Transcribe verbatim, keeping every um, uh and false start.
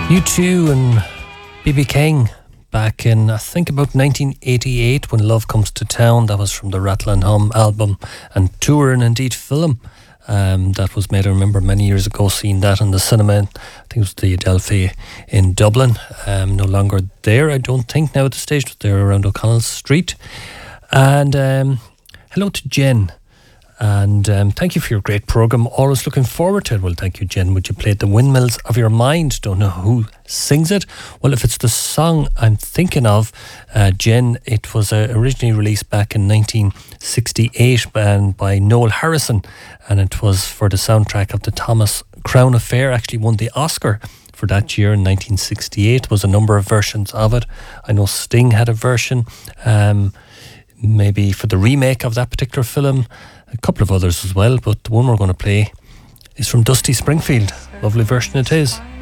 U two and B B King back in, I think, about nineteen eighty-eight when Love Comes to Town. That was from the Rattle and Hum album and tour and indeed film. Um, that was made, I remember many years ago seeing that in the cinema. I think it was the Adelphi in Dublin. Um, no longer there, I don't think, now at the stage, but they're around O'Connell Street. And um, hello to Jen. And um, thank you for your great programme. Always looking forward to it. Well, thank you, Jen. Would you play The Windmills of Your Mind? Don't know who sings it. Well, if it's the song I'm thinking of, uh, Jen, it was uh, originally released back in nineteen sixty-eight by, by Noel Harrison. And it was for the soundtrack of the Thomas Crown Affair. Actually won the Oscar for that year in nineteen sixty-eight. There was a number of versions of it. I know Sting had a version. Um, maybe for the remake of that particular film. A couple of others as well, but the one we're going to play is from Dusty Springfield. Lovely version it is.